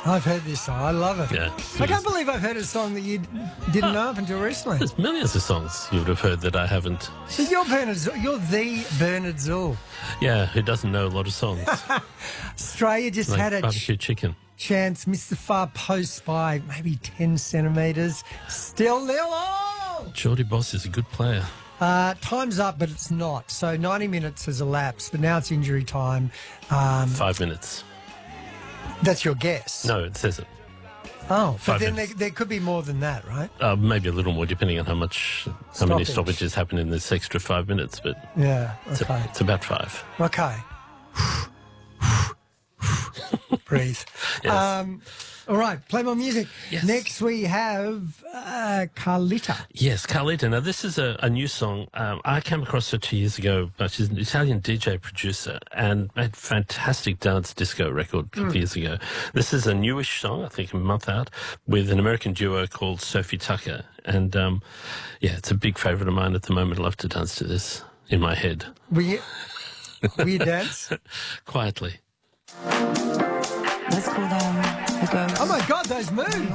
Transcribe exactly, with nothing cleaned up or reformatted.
I've heard this song. I love it. Yeah. I can't believe I've heard a song that you didn't know up until recently. There's millions of songs you would have heard that I haven't. So you're Bernard Zool. You're the Bernard Zool. Yeah, who doesn't know a lot of songs? Australia just Like had a barbecue chicken. chance, missed the far post by maybe ten centimetres. Still nil all. Geordie Boss is a good player. Uh, time's up, but it's not. So ninety minutes has elapsed, but now it's injury time. Um, Five minutes. that's your guess. No, it says it. Oh, but Five then there, minutes. there could be more than that, right? Uh, maybe a little more, depending on how much, how many Stoppage. stoppages happen in this extra five minutes. But Yeah. it's, Okay. it's about five. Okay. Breathe. Yes. Um, all right, play more music. Yes. Next we have uh, Carlita. Yes, Carlita. Now, this is a, a new song. Um, I came across her two years ago. Uh, she's an Italian D J producer and made a fantastic dance disco record a couple of years ago. This is a newish song, I think a month out, with an American duo called Sophie Tucker. And, um, yeah, it's a big favourite of mine at the moment. I love to dance to this in my head. Will you, will you dance? Quietly. Let's call them the ghosts. Oh, my God, those moves.